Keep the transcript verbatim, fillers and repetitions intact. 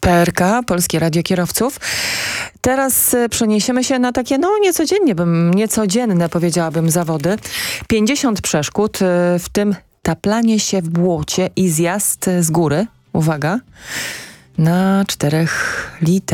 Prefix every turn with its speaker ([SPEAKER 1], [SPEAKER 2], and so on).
[SPEAKER 1] P R K, Polskie Radio Kierowców. Teraz e, przeniesiemy się na takie, no niecodziennie bym, niecodzienne powiedziałabym zawody. pięćdziesiąt przeszkód, e, w tym taplanie się w błocie i zjazd z góry. Uwaga, na czterech liter.